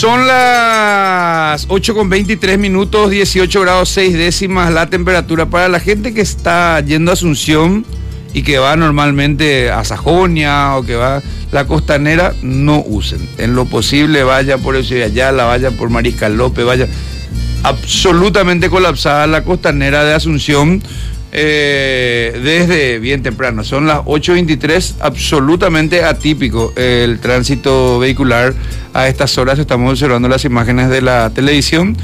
Son las 8:23, 18 grados 6 décimas la temperatura. Para la gente que está yendo a Asunción y que va normalmente a Sajonia o que va a la Costanera, no usen. En lo posible vaya por Eusebio Ayala, vaya por Mariscal López, vaya. Absolutamente colapsada la Costanera de Asunción desde bien temprano. Son las 8:23, absolutamente atípico el tránsito vehicular a estas horas. Estamos observando las imágenes de la televisión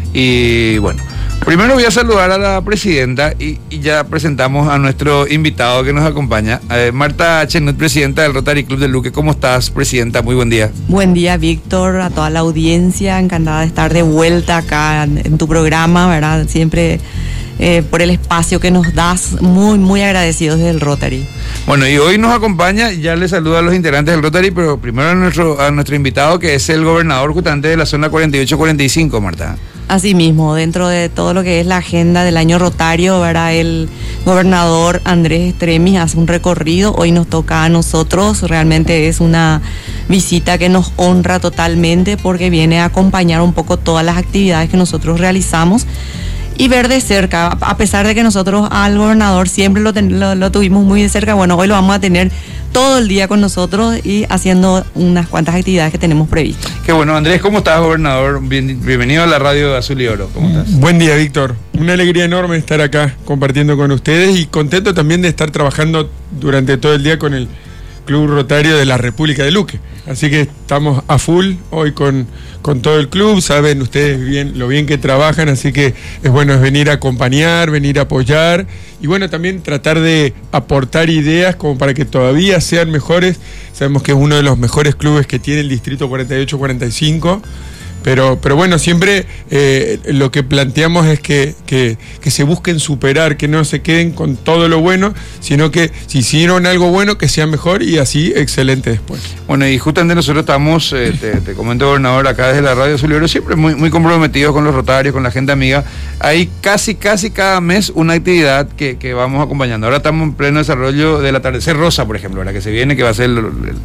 y bueno, primero voy a saludar a la presidenta y ya presentamos a nuestro invitado que nos acompaña, Marta Chenut, presidenta del Rotary Club de Luque. ¿Cómo estás, presidenta? Muy buen día. Buen día, Víctor, a toda la audiencia, encantada de estar de vuelta acá en tu programa, ¿verdad? Siempre por el espacio que nos das, muy, muy agradecidos del Rotary. Bueno, y hoy nos acompaña, ya le saludo a los integrantes del Rotary, pero primero a nuestro invitado, que es el gobernador justamente de la zona 48-45, Marta. Asimismo, dentro de todo lo que es la agenda del año rotario, ¿verdad? El gobernador Andrés Extremis hace un recorrido, hoy nos toca a nosotros, realmente es una visita que nos honra totalmente porque viene a acompañar un poco todas las actividades que nosotros realizamos y ver de cerca, a pesar de que nosotros al gobernador siempre lo tuvimos muy de cerca. Bueno, hoy lo vamos a tener todo el día con nosotros y haciendo unas cuantas actividades que tenemos previstas. Qué bueno, Andrés, ¿cómo estás, gobernador? Bienvenido a la radio de Azul y Oro. ¿Cómo estás? Buen día, Víctor. Una alegría enorme estar acá compartiendo con ustedes y contento también de estar trabajando durante todo el día con el Club Rotario de la República de Luque. Así que estamos a full hoy con todo el club, saben ustedes bien lo bien que trabajan, así que es venir a acompañar, venir a apoyar y bueno, también tratar de aportar ideas como para que todavía sean mejores. Sabemos que es uno de los mejores clubes que tiene el distrito 48-45. Pero bueno, siempre lo que planteamos es que se busquen superar, que no se queden con todo lo bueno, sino que si hicieron algo bueno, que sea mejor y así excelente después. Bueno, y justamente nosotros estamos, te comento, gobernador, acá desde la radio Azul y Oro, siempre muy, muy comprometidos con los rotarios, con la gente amiga. Hay casi cada mes una actividad que vamos acompañando. Ahora estamos en pleno desarrollo del atardecer rosa, por ejemplo, ¿verdad? Que se viene, que va a ser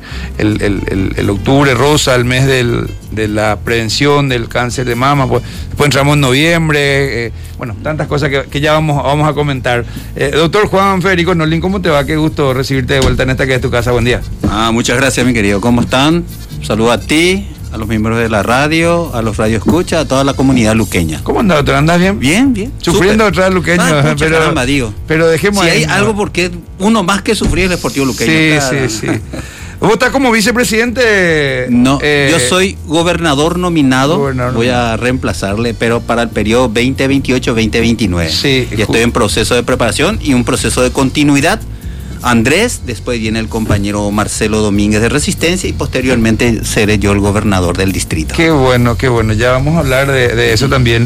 el octubre rosa, el mes de la prevención del cáncer de mama, pues, después entramos en noviembre, bueno, tantas cosas que ya vamos a comentar. Doctor Juan Federico Nolin, ¿cómo te va? Qué gusto recibirte de vuelta en esta que es tu casa. Buen día. Muchas gracias, mi querido. ¿Cómo están? Saludo a ti, a los miembros de la radio, a los radioescuchas, a toda la comunidad luqueña. ¿Cómo andas, doctor? ¿Andas bien? Bien. Sufriendo otra luqueño, caramba, digo. Pero dejemos si ahí. Si hay algo porque uno más que sufrir es el Sportivo Luqueño. Sí. ¿Vos estás como vicepresidente? No, yo soy gobernador nominado, voy a reemplazarle, pero para el periodo 2028-2029. Sí. Y estoy en proceso de preparación y un proceso de continuidad. Andrés, después viene el compañero Marcelo Domínguez de Resistencia y posteriormente seré yo el gobernador del distrito. Qué bueno, ya vamos a hablar de eso también.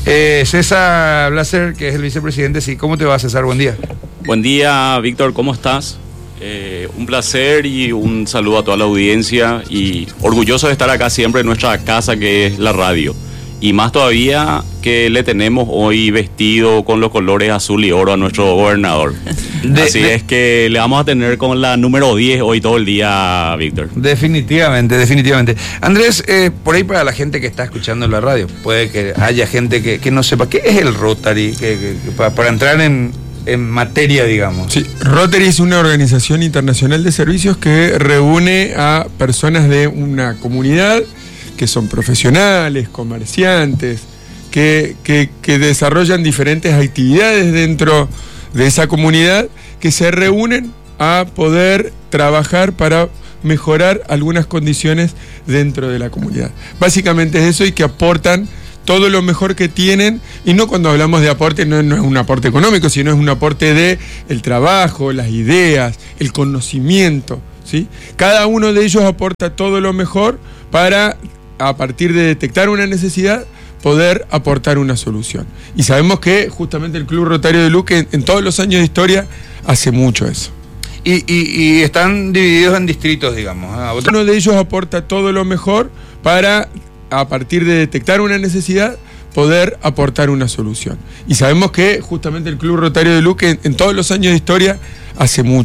César Blaser, que es el vicepresidente, sí, ¿cómo te va, César? Buen día. Buen día, Víctor, ¿cómo estás? Un placer y un saludo a toda la audiencia y orgulloso de estar acá siempre en nuestra casa que es la radio y más todavía que le tenemos hoy vestido con los colores azul y oro a nuestro gobernador. Así es que le vamos a tener con la número 10 hoy todo el día, Víctor. Definitivamente. Andrés, por ahí para la gente que está escuchando la radio, puede que haya gente que no sepa qué es el Rotary, para entrar en materia, digamos. Sí, Rotary es una organización internacional de servicios que reúne a personas de una comunidad que son profesionales, comerciantes, que desarrollan diferentes actividades dentro de esa comunidad, que se reúnen a poder trabajar para mejorar algunas condiciones dentro de la comunidad. Básicamente es eso, y que aportan todo lo mejor que tienen, y no, cuando hablamos de aporte no es un aporte económico, sino es un aporte de el trabajo, las ideas, el conocimiento, ¿sí? Cada uno de ellos aporta todo lo mejor para, a partir de detectar una necesidad, poder aportar una solución. Y sabemos que justamente el Club Rotario de Luque en todos los años de historia hace mucho eso. Y están divididos en distritos, digamos. Uno de ellos aporta todo lo mejor para, a partir de detectar una necesidad, poder aportar una solución. Y sabemos que justamente el Club Rotario de Luque en todos los años de historia hace mucho.